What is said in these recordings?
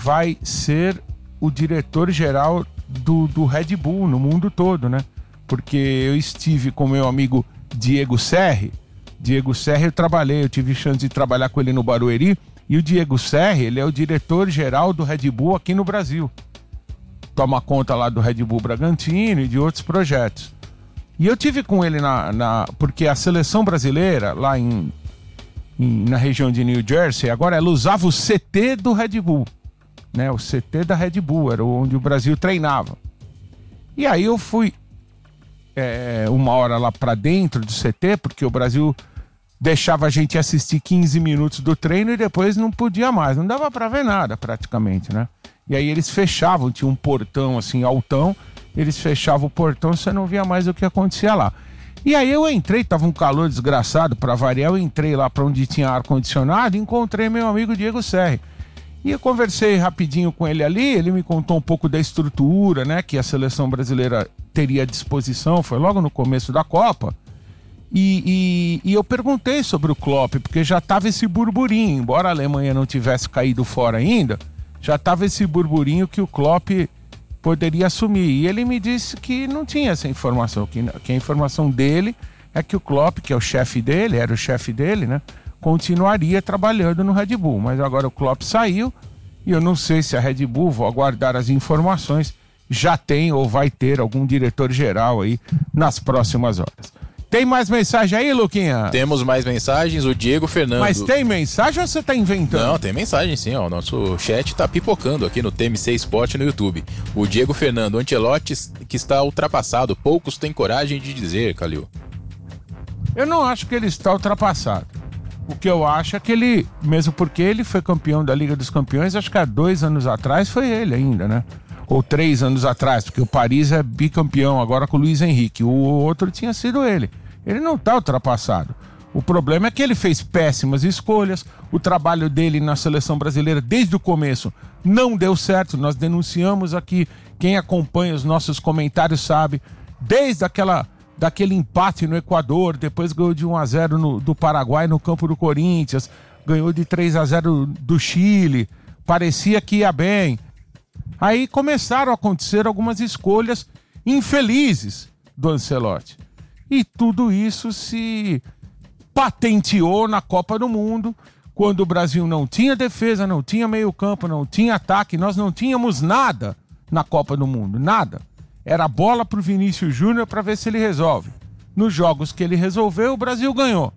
vai ser o diretor-geral do Red Bull no mundo todo, né? Porque eu estive com meu amigo Diego Serri. Diego Serri eu tive chance de trabalhar com ele no Barueri. E o Diego Serri, ele é o diretor-geral do Red Bull aqui no Brasil. Toma conta lá do Red Bull Bragantino e de outros projetos. E eu tive com ele porque a seleção brasileira, lá na região de New Jersey, agora ela usava o CT do Red Bull. Né? O CT da Red Bull, era onde o Brasil treinava. E aí eu fui uma hora lá pra dentro do CT, porque o Brasil deixava a gente assistir 15 minutos do treino e depois não podia mais, não dava pra ver nada praticamente, né? E aí eles fechavam, tinha um portão assim, altão, eles fechavam o portão, você não via mais o que acontecia lá. E aí eu entrei, tava um calor desgraçado, pra variar, eu entrei lá pra onde tinha ar-condicionado e encontrei meu amigo Diego Serri. E eu conversei rapidinho com ele ali, ele me contou um pouco da estrutura, né, que a seleção brasileira teria à disposição, foi logo no começo da Copa. E eu perguntei sobre o Klopp, porque já estava esse burburinho, embora a Alemanha não tivesse caído fora ainda, já estava esse burburinho que o Klopp poderia assumir. E ele me disse que não tinha essa informação, que a informação dele é que o Klopp, que é o chefe dele, era o chefe dele, né, continuaria trabalhando no Red Bull. Mas agora o Klopp saiu e eu não sei se a Red Bull, vou aguardar as informações, já tem ou vai ter algum diretor-geral aí nas próximas horas. Tem mais mensagem aí, Luquinha? Temos mais mensagens, o Diego Fernando. Mas tem mensagem ou você tá inventando? Não, tem mensagem sim, ó. O nosso chat tá pipocando aqui no TMC Sport no YouTube. O Diego Fernando, Ancelotti que está ultrapassado, poucos têm coragem de dizer, Calil. Eu não acho que ele está ultrapassado. O que eu acho é que ele, mesmo porque ele foi campeão da Liga dos Campeões, acho que há 2 anos atrás foi ele ainda, né? Ou 3 anos atrás, porque o Paris é bicampeão agora com o Luiz Henrique. O outro tinha sido ele. Ele não está ultrapassado. O problema é que ele fez péssimas escolhas. O trabalho dele na seleção brasileira desde o começo não deu certo. Nós denunciamos aqui, quem acompanha os nossos comentários sabe, desde daquele empate no Equador, depois ganhou de 1-0 do Paraguai no campo do Corinthians, ganhou de 3-0 do Chile, parecia que ia bem. Aí começaram a acontecer algumas escolhas infelizes do Ancelotti. E tudo isso se patenteou na Copa do Mundo, quando o Brasil não tinha defesa, não tinha meio-campo, não tinha ataque, nós não tínhamos nada na Copa do Mundo, nada. Era bola pro Vinícius Júnior para ver se ele resolve. Nos jogos que ele resolveu, o Brasil ganhou.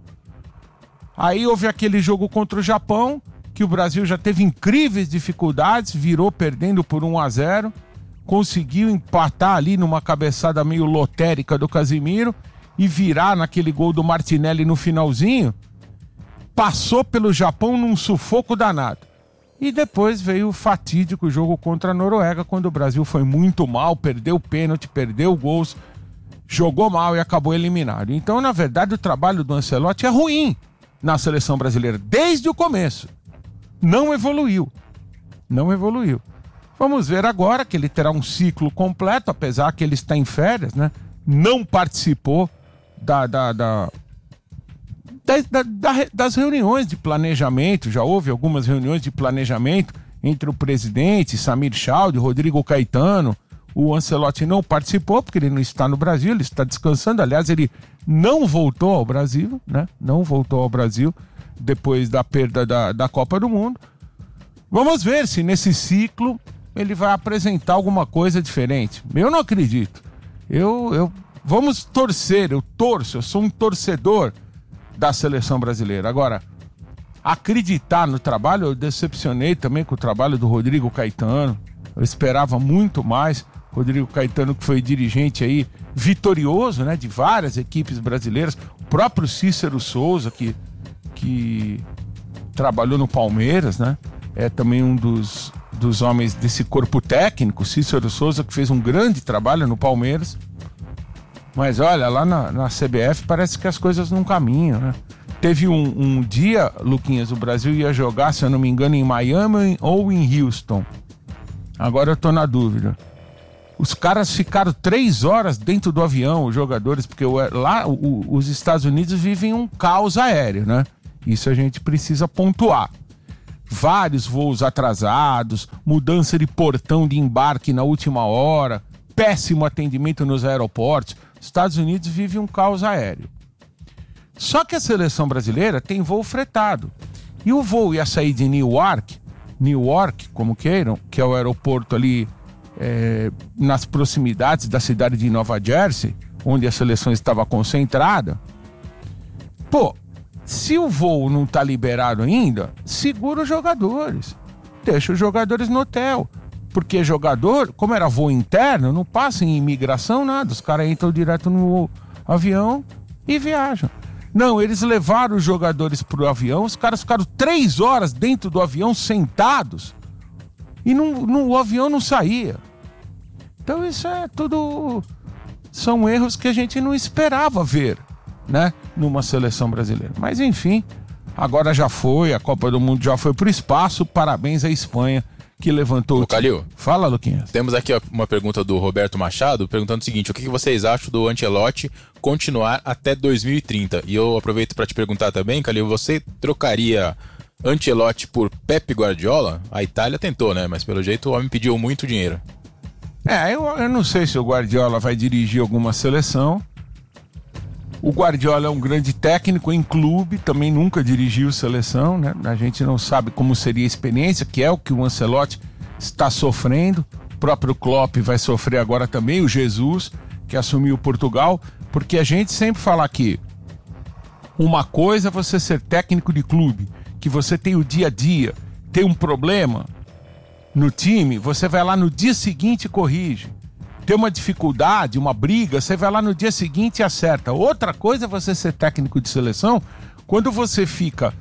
Aí houve aquele jogo contra o Japão, que o Brasil já teve incríveis dificuldades, virou perdendo por 1-0, conseguiu empatar ali numa cabeçada meio lotérica do Casimiro e virar naquele gol do Martinelli no finalzinho, passou pelo Japão num sufoco danado. E depois veio o fatídico jogo contra a Noruega, quando o Brasil foi muito mal, perdeu o pênalti, perdeu gols, jogou mal e acabou eliminado. Então, na verdade, o trabalho do Ancelotti é ruim na seleção brasileira, desde o começo. Não evoluiu. Vamos ver agora que ele terá um ciclo completo, apesar que ele está em férias, né? Não participou das reuniões de planejamento. Já houve algumas reuniões de planejamento entre o presidente, Samir Chaude, Rodrigo Caetano. O Ancelotti não participou porque ele não está no Brasil, ele está descansando. Aliás, ele não voltou ao Brasil, né? Não voltou ao Brasil depois da perda da Copa do Mundo. Vamos ver se nesse ciclo ele vai apresentar alguma coisa diferente. Eu não acredito. Vamos torcer, eu sou um torcedor da seleção brasileira. Agora, acreditar no trabalho, eu decepcionei também com o trabalho do Rodrigo Caetano. Eu esperava muito mais. Rodrigo Caetano, que foi dirigente aí vitorioso, né, de várias equipes brasileiras. O próprio Cícero Souza, que trabalhou no Palmeiras, né? É também um dos homens desse corpo técnico, Cícero Souza, que fez um grande trabalho no Palmeiras. Mas olha, lá na CBF parece que as coisas não caminham, né? Teve um dia, Luquinhas, o Brasil ia jogar, se eu não me engano, em Miami ou em Houston. Agora eu tô na dúvida. Os caras ficaram 3 horas dentro do avião, os jogadores, porque lá os Estados Unidos vivem um caos aéreo, né? Isso a gente precisa pontuar. vários voos atrasados, mudança de portão de embarque na última hora, péssimo atendimento nos aeroportos. Estados Unidos vive um caos aéreo. Só que a seleção brasileira tem voo fretado. E o voo ia sair de Newark, como queiram, que é o aeroporto ali nas proximidades da cidade de Nova Jersey, onde a seleção estava concentrada. Pô, se o voo não está liberado ainda, segura os jogadores. Deixa os jogadores no hotel. Porque jogador, como era voo interno, não passa em imigração, nada. Os caras entram direto no avião e viajam. Não, eles levaram os jogadores pro avião, os caras ficaram 3 horas dentro do avião sentados e o avião não saía. Então isso é tudo... São erros que a gente não esperava ver, né? Numa seleção brasileira. Mas enfim, agora já foi, a Copa do Mundo já foi pro espaço. Parabéns à Espanha, que levantou... Ô, Calil, fala, Luquinhas. Temos aqui uma pergunta do Roberto Machado, perguntando o seguinte: o que vocês acham do Ancelotti continuar até 2030? E eu aproveito para te perguntar também, Calil, você trocaria Ancelotti por Pep Guardiola? A Itália tentou, né? Mas pelo jeito o homem pediu muito dinheiro. Eu não sei se o Guardiola vai dirigir alguma seleção. O Guardiola é um grande técnico em clube, também nunca dirigiu seleção, né? A gente não sabe como seria a experiência, que é o que o Ancelotti está sofrendo. O próprio Klopp vai sofrer agora também, o Jesus, que assumiu Portugal, porque a gente sempre fala aqui, uma coisa é você ser técnico de clube, que você tem o dia a dia, tem um problema no time, você vai lá no dia seguinte e corrige. Tem uma dificuldade, uma briga, você vai lá no dia seguinte e acerta. Outra coisa é você ser técnico de seleção quando você fica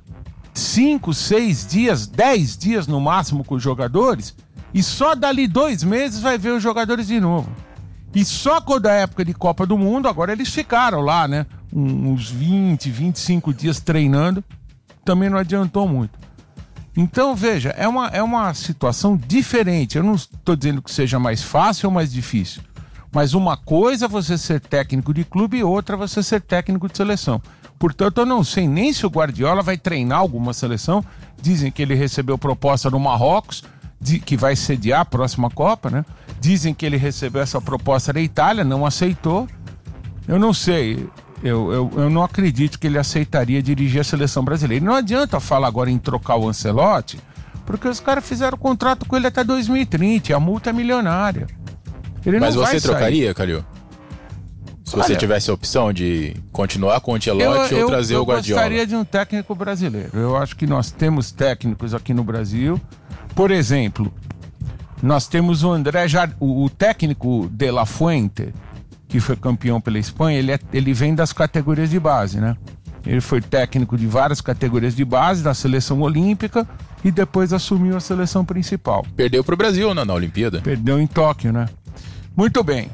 5, 6 dias, 10 dias no máximo com os jogadores e só dali 2 meses vai ver os jogadores de novo. E só quando a época de Copa do Mundo, agora eles ficaram lá, né? Uns 20, 25 dias treinando, também não adiantou muito. Então, veja, é uma situação diferente. Eu não estou dizendo que seja mais fácil ou mais difícil. Mas uma coisa é você ser técnico de clube e outra é você ser técnico de seleção. Portanto, eu não sei nem se o Guardiola vai treinar alguma seleção. Dizem que ele recebeu proposta no Marrocos, que vai sediar a próxima Copa, né? Dizem que ele recebeu essa proposta da Itália, não aceitou. Eu não sei... Eu não acredito que ele aceitaria dirigir a seleção brasileira. Não adianta falar agora em trocar o Ancelotti, porque os caras fizeram contrato com ele até 2030 e a multa é milionária. Ele Mas não você vai trocaria, Calil? Se você tivesse a opção de continuar com o Ancelotti ou trazer o Guardiola? Eu gostaria de um técnico brasileiro. Eu acho que nós temos técnicos aqui no Brasil. Por exemplo, nós temos o o técnico De La Fuente, que foi campeão pela Espanha. Ele vem das categorias de base, né? Ele foi técnico de várias categorias de base, da seleção olímpica, e depois assumiu a seleção principal. Perdeu pro Brasil, né, na Olimpíada? Perdeu em Tóquio, né? Muito bem.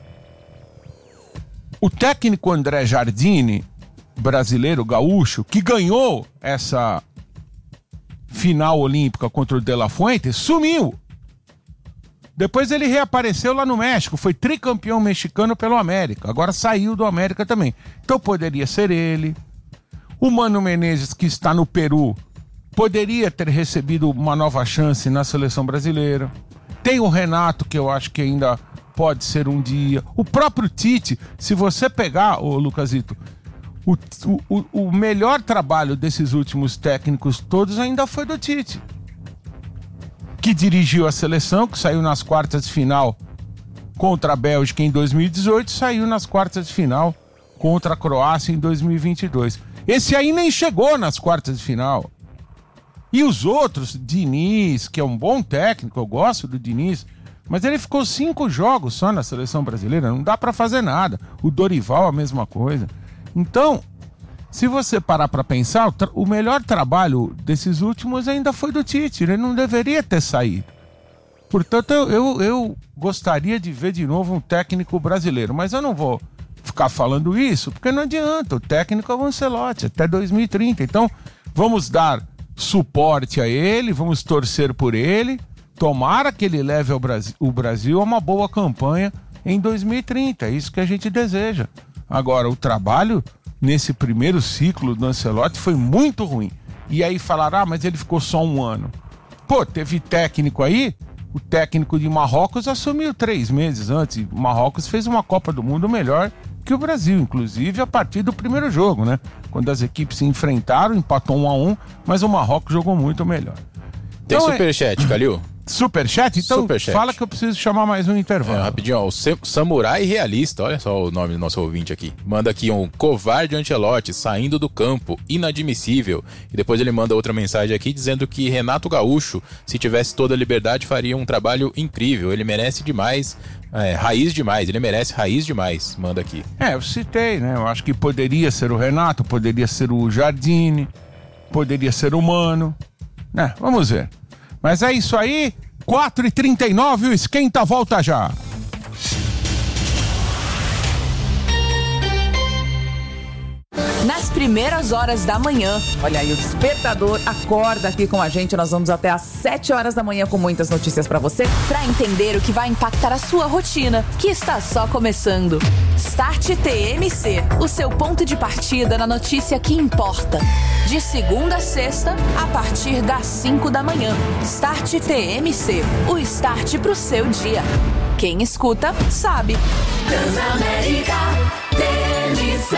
O técnico André Jardine, brasileiro, gaúcho, que ganhou essa final olímpica contra o De La Fuente, sumiu. Depois ele reapareceu lá no México, foi tricampeão mexicano pelo América, agora saiu do América também. Então poderia ser ele. O Mano Menezes, que está no Peru, poderia ter recebido uma nova chance na seleção brasileira. Tem o Renato, que eu acho que ainda pode ser um dia. O próprio Tite, se você pegar, ô Lucasito, o melhor trabalho desses últimos técnicos todos ainda foi do Tite, que dirigiu a seleção, que saiu nas quartas de final contra a Bélgica em 2018, saiu nas quartas de final contra a Croácia em 2022. Esse aí nem chegou nas quartas de final. E os outros, Diniz, que é um bom técnico, eu gosto do Diniz, mas ele ficou 5 jogos só na seleção brasileira, não dá pra fazer nada. O Dorival, a mesma coisa. Então, se você parar para pensar, o melhor trabalho desses últimos ainda foi do Tite. Ele não deveria ter saído. Portanto, eu gostaria de ver de novo um técnico brasileiro. Mas eu não vou ficar falando isso, porque não adianta. O técnico é o Ancelotti, até 2030. Então, vamos dar suporte a ele, vamos torcer por ele. Tomara que ele leve o Brasil a uma boa campanha em 2030. É isso que a gente deseja. Agora, o trabalho nesse primeiro ciclo do Ancelotti foi muito ruim. E aí falaram, mas ele ficou só 1 ano. Pô, teve técnico aí, o técnico de Marrocos assumiu 3 meses antes. O Marrocos fez uma Copa do Mundo melhor que o Brasil, inclusive a partir do primeiro jogo, né? Quando as equipes se enfrentaram, empatou 1-1, mas o Marrocos jogou muito melhor. Tem Então, superchat, Calil? Superchat? Então Superchat. fala que eu preciso chamar mais um intervalo. Rapidinho, ó, o Samurai Realista, olha só o nome do nosso ouvinte aqui. Manda aqui um covarde Ancelotti saindo do campo, inadmissível. E depois ele manda outra mensagem aqui dizendo que Renato Gaúcho, se tivesse toda a liberdade, faria um trabalho incrível. Ele merece demais, raiz demais, ele merece raiz demais. Manda aqui. Eu citei, né? Eu acho que poderia ser o Renato, poderia ser o Jardine, poderia ser o Mano, né? Vamos ver. Mas é isso aí, 4h39, o Esquenta volta já. Nas primeiras horas da manhã. Olha aí, o Despertador acorda aqui com a gente. Nós vamos até às 7 horas da manhã com muitas notícias pra você. Para entender o que vai impactar a sua rotina, que está só começando. Start TMC, o seu ponto de partida na notícia que importa. De segunda a sexta, a partir das 5 da manhã. Start TMC, o start pro seu dia. Quem escuta, sabe. Transamérica TMC.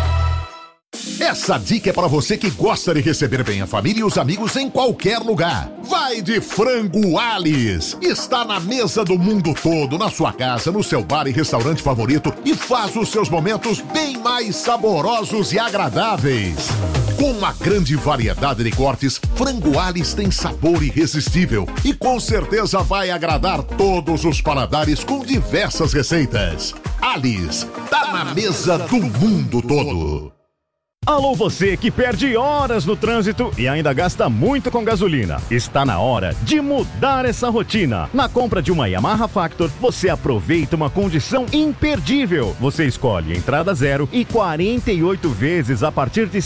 Essa dica é para você que gosta de receber bem a família e os amigos em qualquer lugar. Vai de Frango Alice. Está na mesa do mundo todo, na sua casa, no seu bar e restaurante favorito e faz os seus momentos bem mais saborosos e agradáveis. Com uma grande variedade de cortes, Frango Alice tem sabor irresistível e com certeza vai agradar todos os paladares com diversas receitas. Alice, tá na mesa do mundo todo. Alô, você que perde horas no trânsito e ainda gasta muito com gasolina. Está na hora de mudar essa rotina. Na compra de uma Yamaha Factor, você aproveita uma condição imperdível. Você escolhe entrada zero e 48 vezes a partir de R$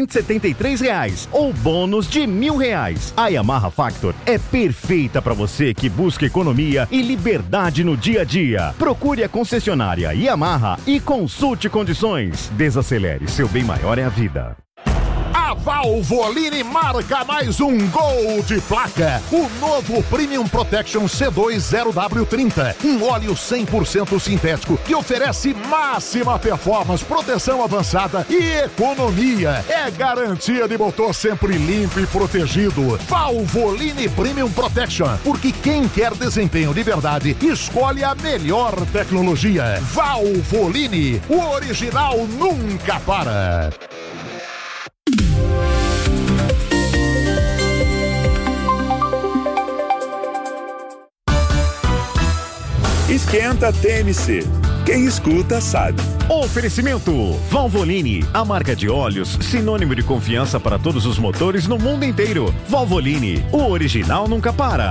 773 ou bônus de R$1.000. A Yamaha Factor é perfeita para você que busca economia e liberdade no dia a dia. Procure a concessionária Yamaha e consulte condições. Desacelere, seu bem maior é a vida. A Valvoline marca mais um gol de placa. O novo Premium Protection C2 0W30. Um óleo 100% sintético que oferece máxima performance, proteção avançada e economia. É garantia de motor sempre limpo e protegido. Valvoline Premium Protection. Porque quem quer desempenho de verdade, escolhe a melhor tecnologia. Valvoline. O original nunca para. Esquenta TMC. Quem escuta sabe. Oferecimento Valvoline, a marca de óleos sinônimo de confiança para todos os motores no mundo inteiro. Valvoline, o original nunca para.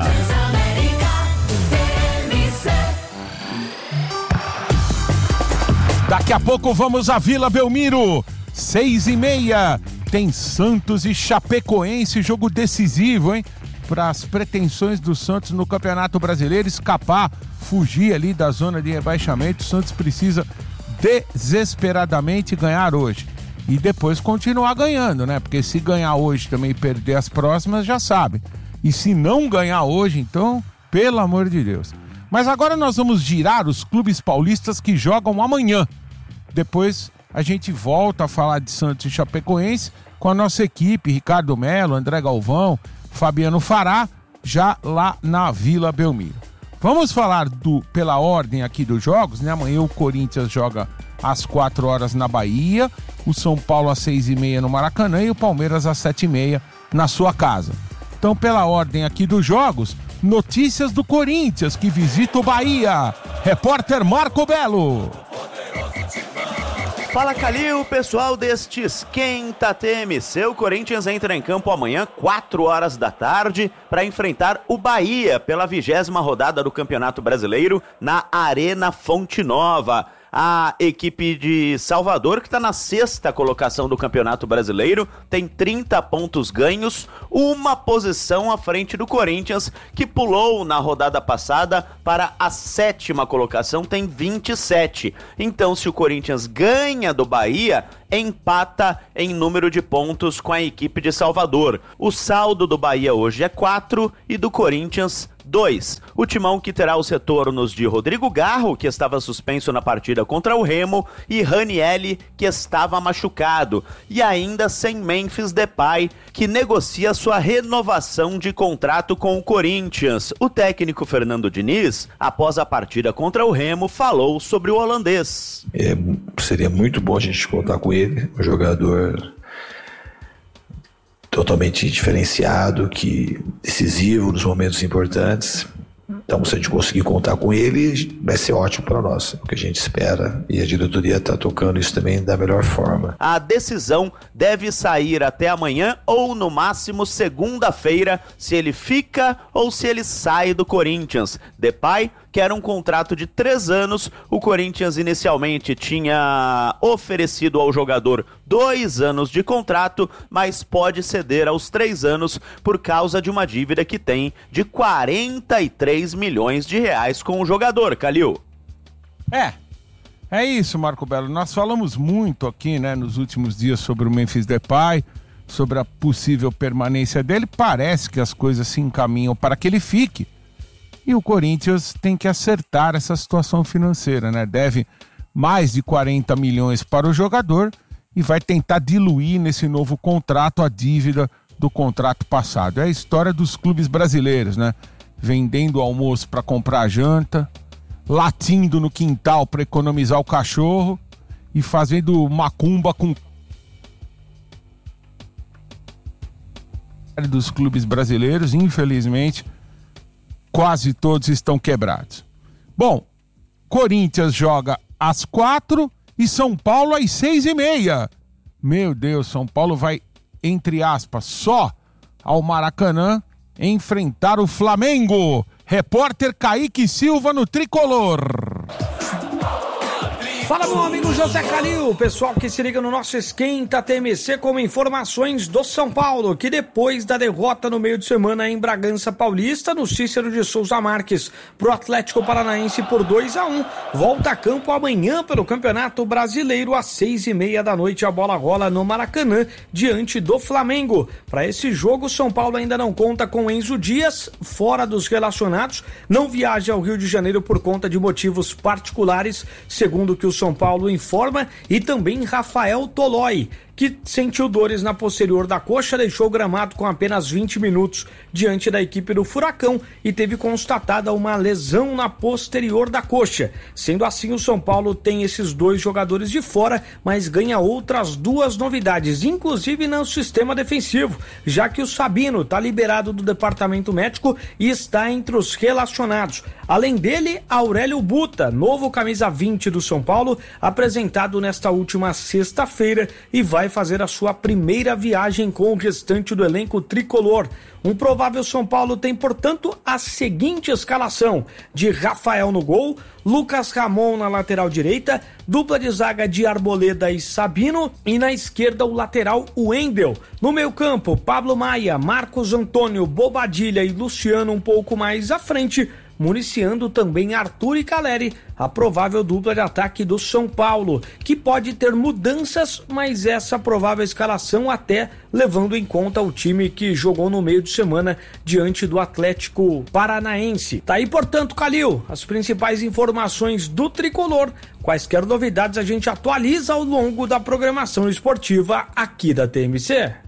Daqui a pouco vamos à Vila Belmiro, 6h30. Tem Santos e Chapecoense, jogo decisivo, hein? Para as pretensões do Santos no Campeonato Brasileiro escapar, fugir ali da zona de rebaixamento. O Santos precisa desesperadamente ganhar hoje e depois continuar ganhando, né? Porque se ganhar hoje também e perder as próximas, já sabe. E se não ganhar hoje, então, pelo amor de Deus. Mas agora nós vamos girar os clubes paulistas que jogam amanhã. Depois a gente volta a falar de Santos e Chapecoense com a nossa equipe, Ricardo Melo, André Galvão, Fabiano Fará, já lá na Vila Belmiro. Vamos falar pela ordem aqui dos jogos, né? Amanhã o Corinthians joga às 4 horas na Bahia, o São Paulo às 6h30 no Maracanã e o Palmeiras às 7h30 na sua casa. Então, pela ordem aqui dos jogos, notícias do Corinthians que visita o Bahia. Repórter Marco Belo. Fala, Calil, pessoal deste Esquenta TMC. O Corinthians entra em campo amanhã, 4 horas da tarde, para enfrentar o Bahia pela 20ª rodada do Campeonato Brasileiro na Arena Fonte Nova. A equipe de Salvador, que está na 6ª colocação do Campeonato Brasileiro, tem 30 pontos ganhos, uma posição à frente do Corinthians, que pulou na rodada passada para a 7ª colocação, tem 27. Então, se o Corinthians ganha do Bahia, empata em número de pontos com a equipe de Salvador. O saldo do Bahia hoje é 4 e do Corinthians 2. O Timão, que terá os retornos de Rodrigo Garro, que estava suspenso na partida contra o Remo, e Ranielli, que estava machucado, e ainda sem Memphis Depay, que negocia sua renovação de contrato com o Corinthians. O técnico Fernando Diniz, após a partida contra o Remo, falou sobre o holandês. Seria muito bom a gente contar com ele, um jogador totalmente diferenciado, decisivo nos momentos importantes. Então, se a gente conseguir contar com ele, vai ser ótimo para nós. É o que a gente espera, e a diretoria está tocando isso também da melhor forma. A decisão deve sair até amanhã ou, no máximo, segunda-feira, se ele fica ou se ele sai do Corinthians. Depay quer um contrato de 3 anos. O Corinthians inicialmente tinha oferecido ao jogador 2 anos de contrato, mas pode ceder aos 3 anos por causa de uma dívida que tem de 43 milhões de reais com o jogador, Calil. É isso, Marco Belo. Nós falamos muito aqui, né, nos últimos dias sobre o Memphis Depay, sobre a possível permanência dele. Parece que as coisas se encaminham para que ele fique. E o Corinthians tem que acertar essa situação financeira, né? Deve mais de 40 milhões para o jogador e vai tentar diluir nesse novo contrato a dívida do contrato passado. É a história dos clubes brasileiros, né? Vendendo almoço para comprar janta, latindo no quintal para economizar o cachorro e fazendo macumba com dos clubes brasileiros. Infelizmente, quase todos estão quebrados. Bom, Corinthians joga às 4 e São Paulo às 6h30. Meu Deus, São Paulo vai, entre aspas, só ao Maracanã enfrentar o Flamengo. Repórter Kaique Silva no Tricolor. Fala, meu amigo José Calil, pessoal que se liga no nosso Esquenta TMC com informações do São Paulo, que depois da derrota no meio de semana em Bragança Paulista, no Cícero de Souza Marques, pro Atlético Paranaense por 2-1, volta a campo amanhã pelo Campeonato Brasileiro às 6h30 da noite. A bola rola no Maracanã diante do Flamengo. Para esse jogo, São Paulo ainda não conta com Enzo Dias, fora dos relacionados, não viaja ao Rio de Janeiro por conta de motivos particulares, segundo o que o São Paulo informa, e também Rafael Tolói, que sentiu dores na posterior da coxa, deixou o gramado com apenas 20 minutos diante da equipe do Furacão e teve constatada uma lesão na posterior da coxa. Sendo assim, o São Paulo tem esses 2 jogadores de fora, mas ganha outras 2 novidades, inclusive no sistema defensivo, já que o Sabino está liberado do departamento médico e está entre os relacionados. Além dele, Aurélio Buta, novo camisa 20 do São Paulo, apresentado nesta última sexta-feira e vai fazer a sua primeira viagem com o restante do elenco tricolor. Um provável São Paulo tem, portanto, a seguinte escalação: de Rafael no gol, Lucas Ramon na lateral direita, dupla de zaga de Arboleda e Sabino, e na esquerda o lateral Wendel. No meio campo, Pablo Maia, Marcos Antônio, Bobadilha e Luciano um pouco mais à frente, municiando também Arthur e Caleri, a provável dupla de ataque do São Paulo, que pode ter mudanças, mas essa provável escalação até levando em conta o time que jogou no meio de semana diante do Atlético Paranaense. Tá aí, portanto, Calil, as principais informações do Tricolor. Quaisquer novidades a gente atualiza ao longo da programação esportiva aqui da TMC.